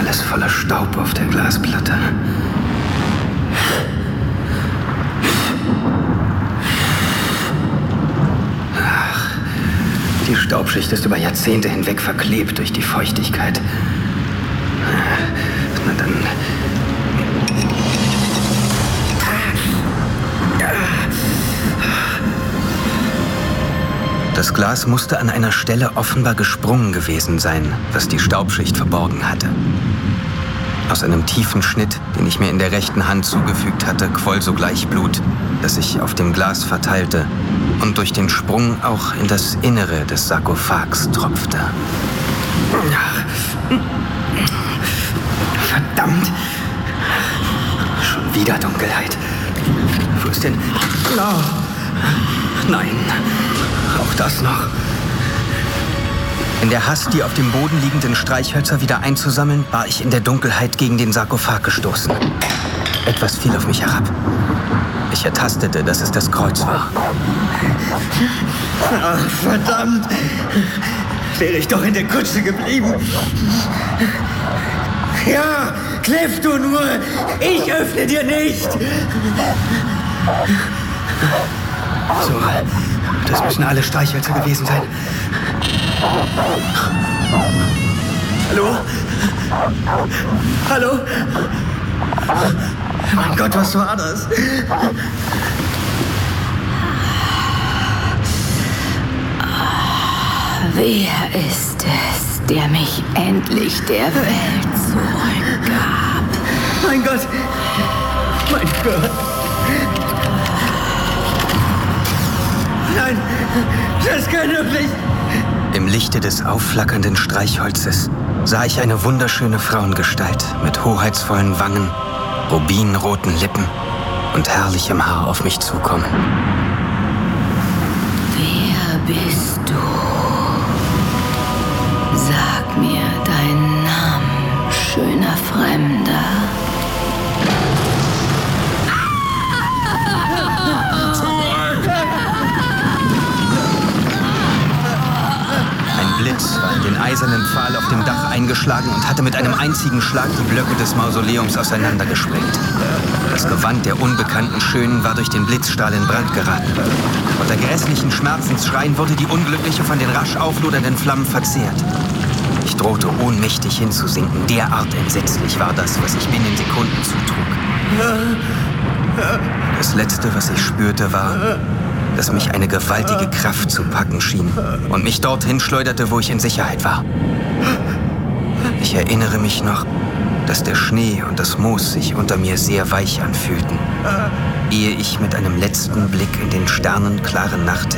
Alles voller Staub auf der Glasplatte. Ach, die Staubschicht ist über Jahrzehnte hinweg verklebt durch die Feuchtigkeit. Na dann... Das Glas musste an einer Stelle offenbar gesprungen gewesen sein, was die Staubschicht verborgen hatte. Aus einem tiefen Schnitt, den ich mir in der rechten Hand zugefügt hatte, quoll sogleich Blut, das sich auf dem Glas verteilte und durch den Sprung auch in das Innere des Sarkophags tropfte. Verdammt! Schon wieder Dunkelheit. Wo ist denn... Oh. Nein, auch das noch. In der Hast, die auf dem Boden liegenden Streichhölzer wieder einzusammeln, war ich in der Dunkelheit gegen den Sarkophag gestoßen. Etwas fiel auf mich herab. Ich ertastete, dass es das Kreuz war. Ach, verdammt! Wäre ich doch in der Kutsche geblieben. Ja, kläff du nur! Ich öffne dir nicht! So, das müssen alle Streichhölzer gewesen sein. Hallo? Hallo? Mein Gott, was war das? Wer ist es, der mich endlich der Welt zurückgab? Mein Gott! Mein Gott! Nein! Das kann doch nicht... Im Lichte des aufflackernden Streichholzes sah ich eine wunderschöne Frauengestalt mit hoheitsvollen Wangen, rubinroten Lippen und herrlichem Haar auf mich zukommen. Wer bist du? Sag mir deinen Namen, schöner Fremder. Ein Blitz war in den eisernen Pfahl auf dem Dach eingeschlagen und hatte mit einem einzigen Schlag die Blöcke des Mausoleums auseinandergesprengt. Das Gewand der unbekannten Schönen war durch den Blitzstrahl in Brand geraten. Unter grässlichen Schmerzensschreien wurde die Unglückliche von den rasch auflodernden Flammen verzehrt. Ich drohte ohnmächtig hinzusinken. Derart entsetzlich war das, was ich binnen Sekunden zutrug. Das Letzte, was ich spürte, war, dass mich eine gewaltige Kraft zu packen schien und mich dorthin schleuderte, wo ich in Sicherheit war. Ich erinnere mich noch, dass der Schnee und das Moos sich unter mir sehr weich anfühlten, ehe ich mit einem letzten Blick in den sternenklaren Nachthimmel